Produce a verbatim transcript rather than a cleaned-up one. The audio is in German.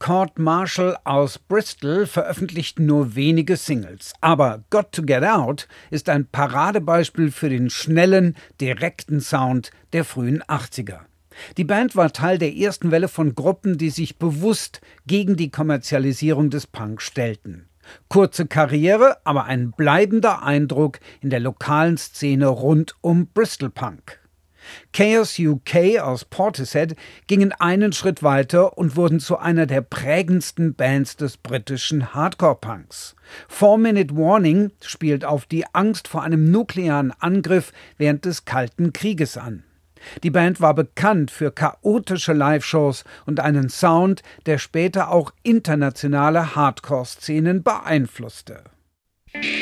Court Marshall aus Bristol veröffentlichten nur wenige Singles, aber Got to Get Out ist ein Paradebeispiel für den schnellen, direkten Sound der frühen achtziger. Die Band war Teil der ersten Welle von Gruppen, die sich bewusst gegen die Kommerzialisierung des Punk stellten. Kurze Karriere, aber ein bleibender Eindruck in der lokalen Szene rund um Bristol Punk. Chaos U K aus Portishead gingen einen Schritt weiter und wurden zu einer der prägendsten Bands des britischen Hardcore-Punks. Four Minute Warning spielt auf die Angst vor einem nuklearen Angriff während des Kalten Krieges an. Die Band war bekannt für chaotische Live-Shows und einen Sound, der später auch internationale Hardcore-Szenen beeinflusste.